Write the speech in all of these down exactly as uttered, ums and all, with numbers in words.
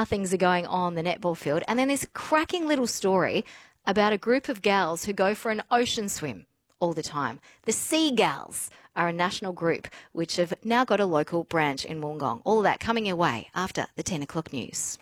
how things are going on the netball field. And then this cracking little story about a group of gals who go for an ocean swim all the time. The Sea Gals are a national group which have now got a local branch in Wollongong. All of that coming your way after the ten o'clock news.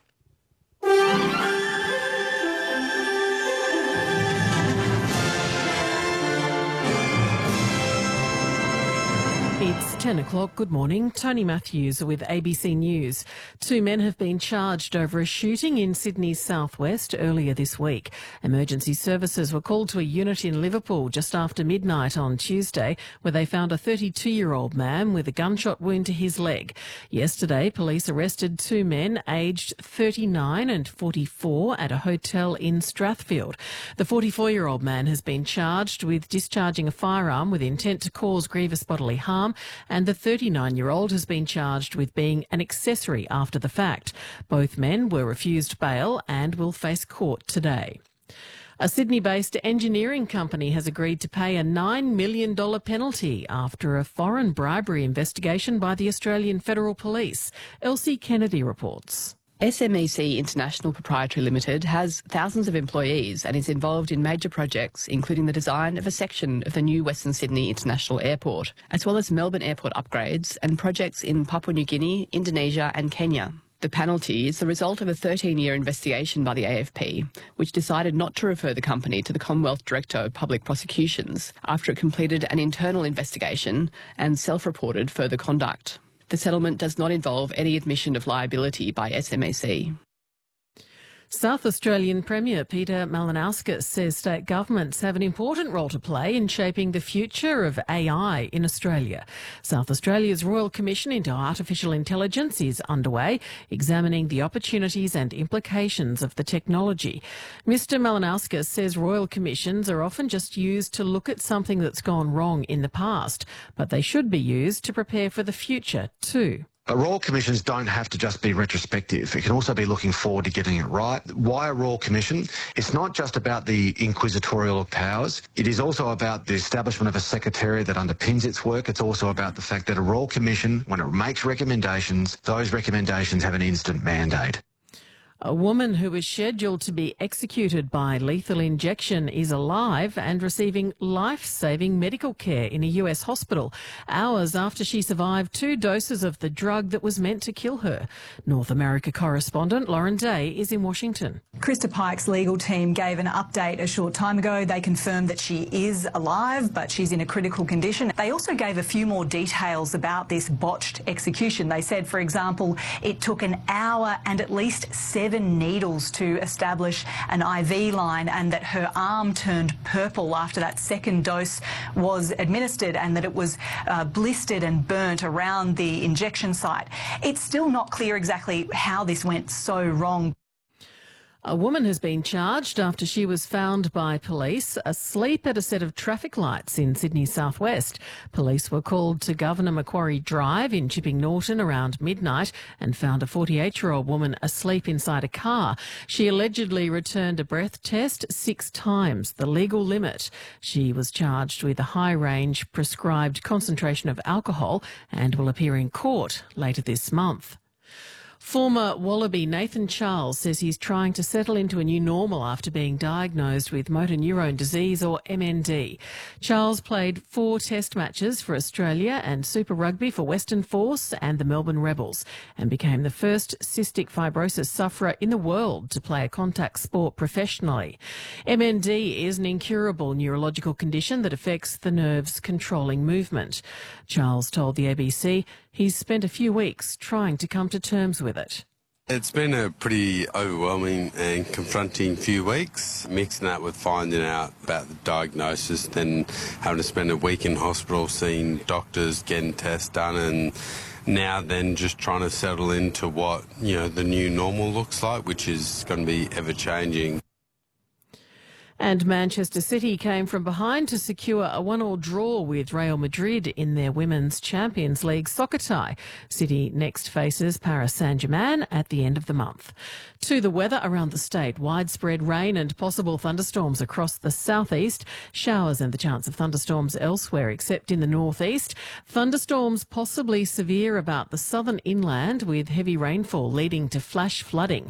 It's ten o'clock. Good morning. Tony Matthews with A B C News. Two men have been charged over a shooting in Sydney's southwest earlier this week. Emergency services were called to a unit in Liverpool just after midnight on Tuesday, where they found a thirty-two-year-old man with a gunshot wound to his leg. Yesterday, police arrested two men aged thirty-nine and forty-four at a hotel in Strathfield. The forty-four-year-old man has been charged with discharging a firearm with intent to cause grievous bodily harm, and the thirty-nine-year-old has been charged with being an accessory after the fact. Both men were refused bail and will face court today. A Sydney-based engineering company has agreed to pay a nine million dollars penalty after a foreign bribery investigation by the Australian Federal Police. Elsie Kennedy reports. S M E C International Proprietary Limited has thousands of employees and is involved in major projects, including the design of a section of the new Western Sydney International Airport, as well as Melbourne Airport upgrades and projects in Papua New Guinea, Indonesia and Kenya. The penalty is the result of a thirteen-year investigation by the A F P, which decided not to refer the company to the Commonwealth Director of Public Prosecutions after it completed an internal investigation and self-reported further conduct. The settlement does not involve any admission of liability by S M E C. South Australian Premier Peter Malinauskas says state governments have an important role to play in shaping the future of A I in Australia. South Australia's Royal Commission into Artificial Intelligence is underway, examining the opportunities and implications of the technology. Mister Malinauskas says Royal Commissions are often just used to look at something that's gone wrong in the past, but they should be used to prepare for the future too. Uh, Royal Commissions don't have to just be retrospective. It can also be looking forward to getting it right. Why a Royal Commission? It's not just about the inquisitorial powers. It is also about the establishment of a secretariat that underpins its work. It's also about the fact that a Royal Commission, when it makes recommendations, those recommendations have an instant mandate. A woman who was scheduled to be executed by lethal injection is alive and receiving life-saving medical care in a U S hospital, hours after she survived two doses of the drug that was meant to kill her. North America correspondent Lauren Day is in Washington. Krista Pike's legal team gave an update a short time ago. They confirmed that she is alive, but she's in a critical condition. They also gave a few more details about this botched execution. They said, for example, it took an hour and at least seven needles to establish an I V line, and that her arm turned purple after that second dose was administered, and that it was uh, blistered and burnt around the injection site. It's still not clear exactly how this went so wrong. A woman has been charged after she was found by police asleep at a set of traffic lights in Sydney's southwest. Police were called to Governor Macquarie Drive in Chipping Norton around midnight and found a forty-eight-year-old woman asleep inside a car. She allegedly returned a breath test six times, the legal limit. She was charged with a high-range prescribed concentration of alcohol and will appear in court later this month. Former Wallaby Nathan Charles says he's trying to settle into a new normal after being diagnosed with motor neurone disease, or M N D. Charles played four test matches for Australia and Super Rugby for Western Force and the Melbourne Rebels, and became the first cystic fibrosis sufferer in the world to play a contact sport professionally. M N D is an incurable neurological condition that affects the nerves controlling movement. Charles told the A B C he's spent a few weeks trying to come to terms with it. It's been a pretty overwhelming and confronting few weeks, mixing that with finding out about the diagnosis, then having to spend a week in hospital seeing doctors, getting tests done, and now then just trying to settle into what, you know, the new normal looks like, which is going to be ever-changing. And Manchester City came from behind to secure a one-all draw with Real Madrid in their Women's Champions League soccer tie. City next faces Paris Saint-Germain at the end of the month. To the weather around the state, widespread rain and possible thunderstorms across the southeast, showers and the chance of thunderstorms elsewhere except in the northeast. Thunderstorms possibly severe about the southern inland with heavy rainfall leading to flash flooding.